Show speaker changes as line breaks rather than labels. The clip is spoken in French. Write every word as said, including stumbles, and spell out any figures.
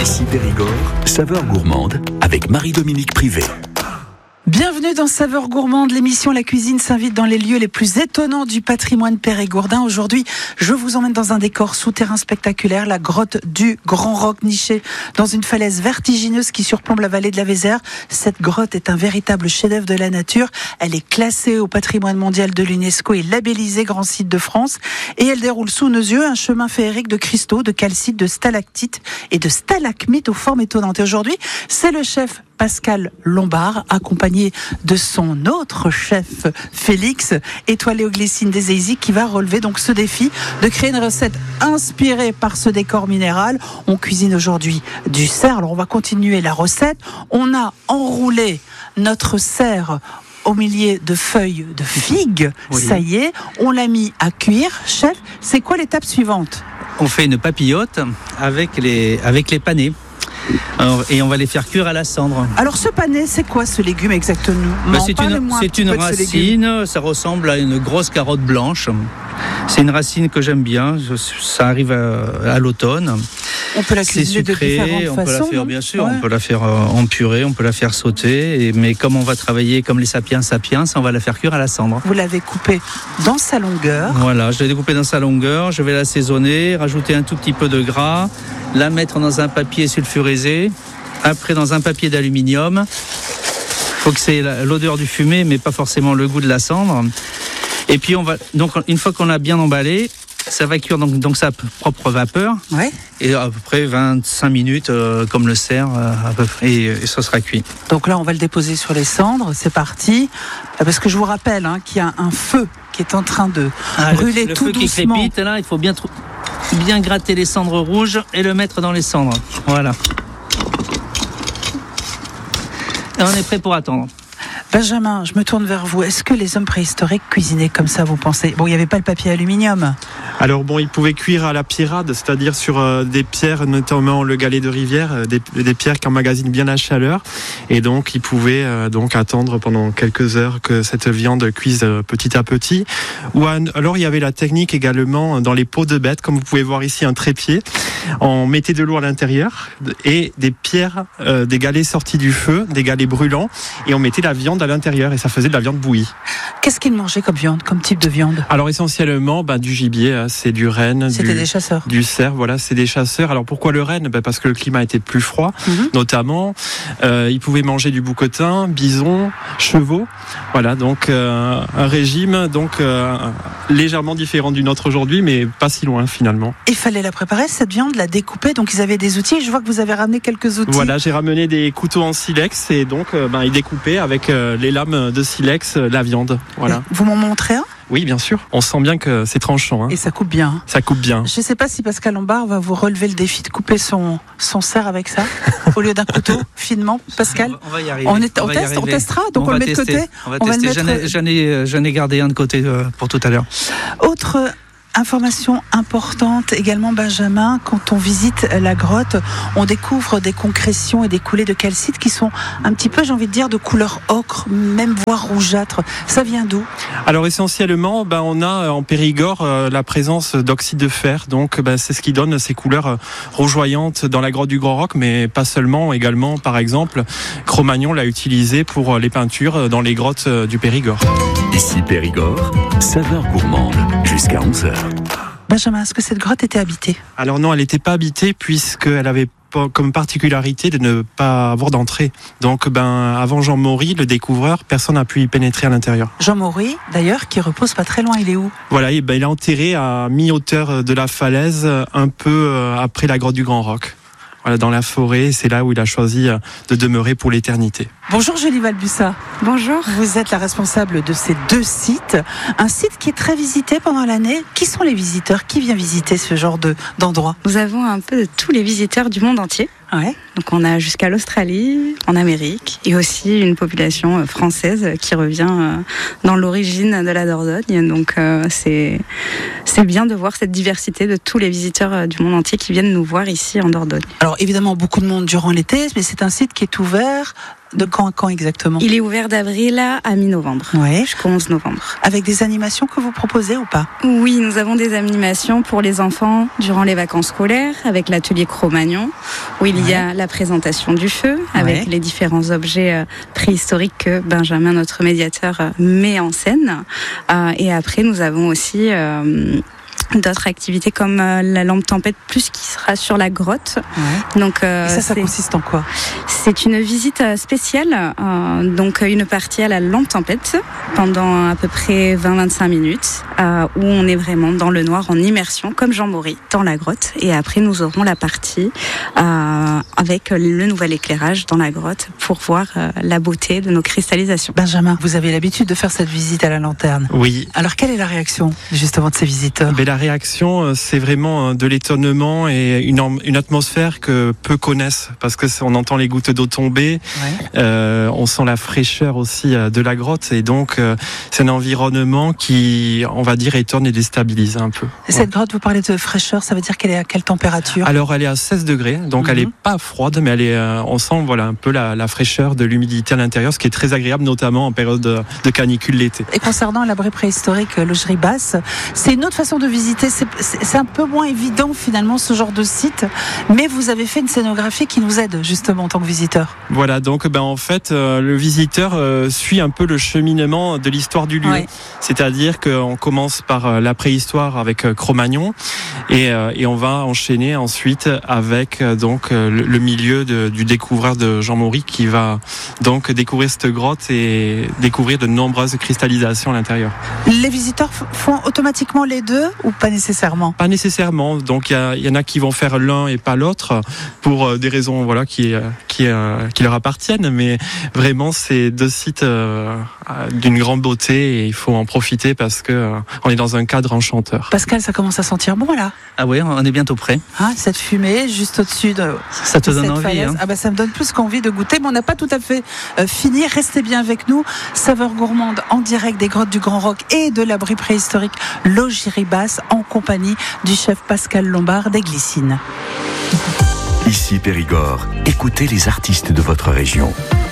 Ici Périgord, saveur gourmande avec Marie-Dominique Privé.
Bienvenue dans Saveurs Gourmandes, l'émission La Cuisine s'invite dans les lieux les plus étonnants du patrimoine périgourdin. Aujourd'hui, je vous emmène dans un décor souterrain spectaculaire, la grotte du Grand Roc, nichée dans une falaise vertigineuse qui surplombe la vallée de la Vézère. Cette grotte est un véritable chef-d'œuvre de la nature. Elle est classée au patrimoine mondial de l'UNESCO et labellisée Grand Site de France. Et elle déroule sous nos yeux un chemin féerique de cristaux, de calcite, de stalactites et de stalagmites aux formes étonnantes. Et aujourd'hui, c'est le chef Pascal Lombard, accompagné de son autre chef Félix, étoilé aux glycines des Eizy, qui va relever donc ce défi de créer une recette inspirée par ce décor minéral. On cuisine aujourd'hui du cerf. Alors on va continuer la recette. On a enroulé notre cerf au milieu de feuilles de figues. Oui. Ça y est, on l'a mis à cuire. Chef, c'est quoi l'étape suivante ?
On fait une papillote avec les, avec les panais. Alors, et on va les faire cuire à la cendre.
Alors ce panais, c'est quoi ce légume exactement ?
bah, C'est une, c'est une racine, ça ressemble à une grosse carotte blanche. C'est une racine que j'aime bien, ça arrive à, à l'automne.
On peut la cuisiner de différentes
on
façons.
On peut la faire, bien sûr,
ouais.
on peut la faire en purée, on peut la faire sauter. Et, mais comme on va travailler comme les sapiens sapiens, on va la faire cuire à la cendre.
Vous l'avez coupée dans sa longueur.
Voilà, je l'ai découpée dans sa longueur, je vais l'assaisonner, rajouter un tout petit peu de gras, la mettre dans un papier sulfurisé, après dans un papier d'aluminium. Il faut que c'est l'odeur du fumé, mais pas forcément le goût de la cendre. Et puis on va donc une fois qu'on a bien emballé, ça va cuire donc, donc sa propre vapeur.
Ouais.
Et à peu près vingt-cinq minutes, euh, comme le cerf, euh, à peu près, et, et ça sera cuit.
Donc là, on va le déposer sur les cendres. C'est parti. Parce que je vous rappelle hein, qu'il y a un feu qui est en train de ah, brûler
le, le
tout
feu
doucement.
Qui crépite, là, il faut bien, tr- bien gratter les cendres rouges et le mettre dans les cendres. Voilà. Et on est prêt pour attendre.
Benjamin, je me tourne vers vous. Est-ce que les hommes préhistoriques cuisinaient comme ça, vous pensez ? Bon, il n'y avait pas le papier aluminium.
Alors bon, ils pouvaient cuire à la pierrade, c'est-à-dire sur euh, des pierres, notamment le galet de rivière, euh, des, des pierres qui emmagasinent bien la chaleur. Et donc, ils pouvaient euh, donc attendre pendant quelques heures que cette viande cuise euh, petit à petit. Ou à, alors, il y avait la technique également dans les peaux de bêtes, comme vous pouvez voir ici, un trépied. On mettait de l'eau à l'intérieur et des pierres, euh, des galets sortis du feu, des galets brûlants, et on mettait la viande à l'intérieur et ça faisait de la viande bouillie.
Qu'est-ce qu'ils mangeaient comme viande, comme type de viande ?
Alors essentiellement, bah, du gibier, hein, c'est du renne,
C'était
du,
des chasseurs.
du cerf, voilà, c'est des chasseurs. Alors pourquoi le renne ? bah, Parce que le climat était plus froid, mm-hmm. notamment. Euh, ils pouvaient manger du bouquetin, bison, chevaux. Voilà, donc euh, un régime donc euh, légèrement différent du nôtre aujourd'hui, mais pas si loin finalement.
Il fallait la préparer, cette viande, la découper, donc ils avaient des outils. Je vois que vous avez ramené quelques outils.
Voilà, j'ai ramené des couteaux en silex et donc euh, ben, ils découpaient avec euh, les lames de silex euh, la viande. Voilà.
Vous m'en montrez un ?
Oui, bien sûr. On sent bien que c'est tranchant. Hein.
Et ça coupe bien.
Ça coupe bien.
Je ne sais pas si Pascal Lombard va vous relever le défi de couper son, son cerf avec ça, au lieu d'un couteau, finement. Pascal,
on va y arriver.
On, est, on,
on,
test, on testera, donc on, on le met de côté.
On va on tester. Va le mettre... J'en ai, j'en ai gardé un de côté euh, pour tout à l'heure.
Autre information importante également, Benjamin, quand on visite la grotte, on découvre des concrétions et des coulées de calcite qui sont un petit peu, j'ai envie de dire, de couleur ocre, même voire rougeâtre. Ça vient d'où ?
Alors essentiellement, ben, on a en Périgord euh, la présence d'oxyde de fer, donc ben, c'est ce qui donne ces couleurs euh, rougeoyantes dans la grotte du Grand Roc, mais pas seulement, également par exemple, Cro-Magnon l'a utilisé pour les peintures dans les grottes euh, du Périgord.
Ici Périgord, saveur gourmande, jusqu'à onze heures.
Benjamin, est-ce que cette grotte était habitée ?
Alors non, elle n'était pas habitée puisqu'elle avait comme particularité de ne pas avoir d'entrée. Donc ben, avant Jean Maury, le découvreur, personne n'a pu y pénétrer à l'intérieur.
Jean Maury, d'ailleurs, qui repose pas très loin, il est où ?
Voilà, et ben, il est enterré à mi-hauteur de la falaise, un peu après la grotte du Grand Roc. Voilà, dans la forêt, c'est là où il a choisi de demeurer pour l'éternité.
Bonjour Julie Valbussa.
Bonjour.
Vous êtes la responsable de ces deux sites. Un site qui est très visité pendant l'année. Qui sont les visiteurs ? Qui vient visiter ce genre de, d'endroit ?
Nous avons un peu de tous les visiteurs du monde entier.
Ouais.
Donc on a jusqu'à l'Australie, en Amérique, et aussi une population française qui revient dans l'origine de la Dordogne. Donc c'est, c'est bien de voir cette diversité de tous les visiteurs du monde entier qui viennent nous voir ici en Dordogne.
Alors évidemment beaucoup de monde durant l'été, mais c'est un site qui est ouvert De quand à quand exactement?
Il est ouvert d'avril à mi-novembre,
Ouais.
jusqu'au onze novembre.
Avec des animations que vous proposez ou pas?
Oui, nous avons des animations pour les enfants durant les vacances scolaires, avec l'atelier Cro-Magnon, où il y a la présentation du feu, avec
Ouais.
les différents objets euh, préhistoriques que Benjamin, notre médiateur, euh, met en scène. Euh, et après, nous avons aussi euh, d'autres activités comme euh, la lampe tempête plus qui sera sur la grotte.
Ouais.
Donc, euh,
Et ça, ça
c'est-
consiste en quoi?
c'est une visite euh, spéciale, euh, donc euh, une partie à la lampe tempête pendant à peu près vingt à vingt-cinq minutes, euh, où on est vraiment dans le noir en immersion, comme Jean Maury, dans la grotte. Et après, nous aurons la partie euh, avec le nouvel éclairage dans la grotte pour voir euh, la beauté de nos cristallisations.
Benjamin, vous avez l'habitude de faire cette visite à la lanterne.
Oui.
Alors, quelle est la réaction justement de ces visiteurs?
Mais la réaction, euh, c'est vraiment euh, de l'étonnement et une, am- une atmosphère que peu connaissent, parce que c'est- on entend les gouttes d'eau tomber,
Ouais.
euh, on sent la fraîcheur aussi euh, de la grotte, et donc euh, c'est un environnement qui, on va dire, étonne et déstabilise un peu.
Et cette grotte, vous parlez de fraîcheur, ça veut dire qu'elle est à quelle température?
Alors elle est à seize degrés, donc
Mhm.
elle est pas froide, mais elle est, euh, on sent voilà un peu la, la fraîcheur de l'humidité à l'intérieur, ce qui est très agréable, notamment en période de, de canicule l'été.
Et concernant l'abri préhistorique Logerie Basse, c'est une autre façon de visiter. C'est, c'est, c'est un peu moins évident finalement ce genre de site, mais vous avez fait une scénographie qui nous aide justement en tant que visiteur.
Voilà, donc ben en fait euh, le visiteur euh, suit un peu le cheminement de l'histoire du lieu.
Ouais.
C'est-à-dire qu'on commence par euh, la préhistoire avec euh, Cro-Magnon et, euh, et on va enchaîner ensuite avec euh, donc euh, le, le milieu de, du découvreur de Jean Maury qui va donc découvrir cette grotte et découvrir de nombreuses cristallisations à l'intérieur.
Les visiteurs f- font automatiquement les deux ou pas nécessairement?
Pas nécessairement, donc il y, a- il y en a qui vont faire l'un et pas l'autre pour euh, des raisons voilà qui euh, qui, euh, qui leur appartiennent, mais vraiment c'est deux sites euh, euh, d'une grande beauté et il faut en profiter parce que euh, on est dans un cadre enchanteur.
Pascal, ça commence à sentir bon là.
Ah oui, on est bientôt prêt.
Hein, cette fumée juste au-dessus de,
Ça te
de
donne
cette
envie.
falaise.
Hein.
Ah bah ça me donne plus qu'envie de goûter, mais on n'a pas tout à fait euh, fini. Restez bien avec nous. Saveur gourmande en direct des grottes du Grand Roc et de l'abri préhistorique Logerie Basse en compagnie du chef Pascal Lombard des Glycines.
Ici Périgord, écoutez les artistes de votre région.